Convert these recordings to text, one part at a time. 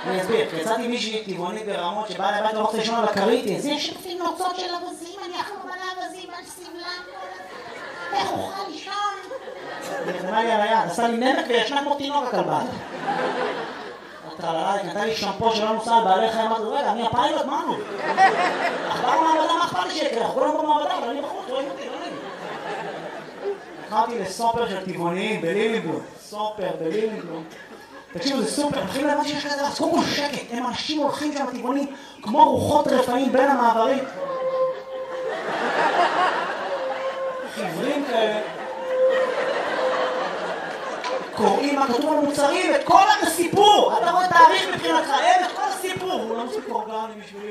אני אסביר, כי יצאתי מישהי טבעונית ברמות שבאה לבית ורוצה לישון על הכריתי, אז יש לפי נוצות של אבזים, אני אכלו מלא אבזים על סבלם, איך אוכל לישון? נרדמה לי על היד, עשה לי נמק וישנה כמו תינוק הכלבה. היא נתנה לי שמפו שלא נוסע על בעלי חיים, אמרתי, רגע, אני הפיילוט, מה נו? אכבר מעבדה, מה אכפת לי שיקרה? אנחנו כולנו במעבדה, אבל אני בחוץ, רואים אותי, לא נעים. לקחתי לסופר של טבעוניים בלילינגלום, סופר בלילינגלום. תקשיבו, זה סופר, מתחילים להבין שיש כזה, אז קודם כל שקט, הם אנשים הולכים שם טבעונים כמו רוחות רפאים בין המעברים. חברים כאלה. קוראים מה כתוב על מוצרים, את כל הסיפור! אתה רואה תאריך מבחינתך, אין את כל הסיפור! הוא לא מספיק אורגני בשבילי.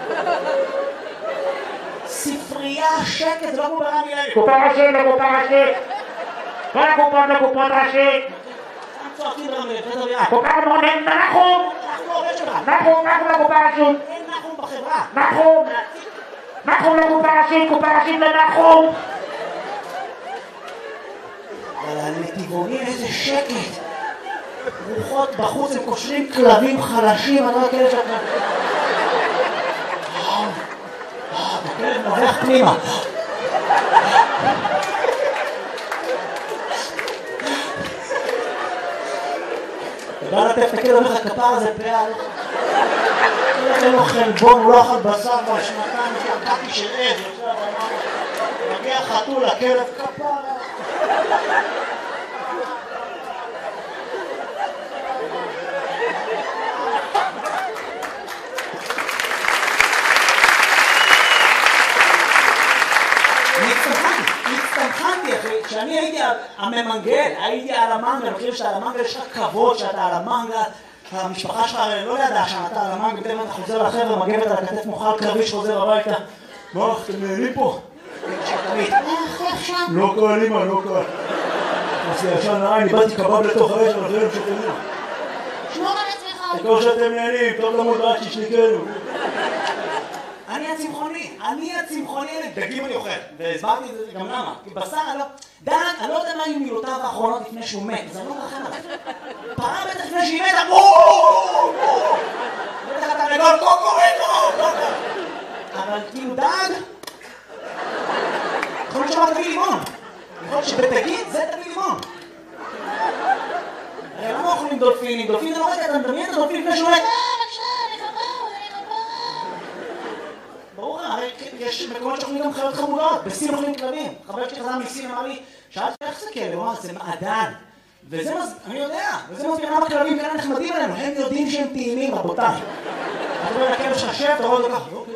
ספרייה, שקט, זה לא כמו ברמי לוי. קופה ראשית לקופה ראשית! כל הקופות לקופות ראשית! צועקים ברמי לוי, זה דרייה. קופה מונן, נחום! אנחנו עובד שלך. נחום לקופה ראשית! אין נחום בחברה. נחום לקופה ראשית, קופה ראשית לנחום! אבל הנתיבונים איזה שקט. רוחות בחוץ הם קושרים כלבים חלשים, אני לא כאלה שאתה... הכלב נובח פנימה. אתה בא לטף את הכלב, אומר לך כפר זה פעל. אין לו חלבון, הוא לא אכל בשר בשנתיים, שקעתי של עז. מגיע חתול לכלב כפר. הצטמחנתי אחי, כשאני הייתי הממנגל, הייתי על המנגל, אני חושב שעל המנגל יש לך כבוד שאתה על המנגל, המשפחה שלך לא ידעה שאתה על המנגל, בטרם אתה חוזר לחבר'ה, מגבת על הכתף מוכל קרבי שחוזר הביתה. מה, אתם נהנים פה? לא קל אימא, לא קל. אז ישן נראה, אני באתי קבב לתוך האש, אבל זה לא משתנה. שמור על עצמך. כמו שאתם נהנים, טוב למוד רק שישניקנו. אני הצמחוני, דגים אני אוכל, והסברתי את זה גם למה, כי בשר אני לא... דן, אני לא יודע מה היו מילותיו האחרונות לפני שהוא מת, זה לא רחם עליו. פרה בטח לפני שהיא מתה, בואו! בטח אתה לגול, קוקוריקו! אבל כאילו דג... יכול להיות שאמר תביא לימון. יכול להיות שבתגיד זה תביא לימון. הרי למה אוכלים דולפינים? דולפין זה לא רגע, אתה מדמיין את הדולפין לפני שהוא מת. ברור, הרי יש מקומות שאוכלים גם חיות חמודות, בסין אוכלים כלבים. חבר שלי חזר מסין אמר לי, שאלתי איך זה כלב? הוא אמר, זה מעדן. וזה אני יודע, וזה מסביר למה כלבים כאלה נחמדים עלינו, הם יודעים שהם טעימים, רבותיי. אתה רואה לכלב ששב, אתה רואה אותו ככה, אוקיי.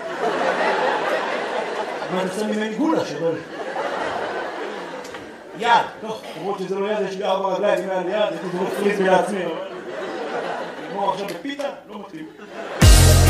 אבל אתה שם ממני גולה שבל. יד, טוב, למרות שזה לא יד, יש לי 4 רגליים, אם היה לי יד, הייתי זרוק פריז לעצמי, אבל... כמו עכשיו בפיתה, לא מתאים.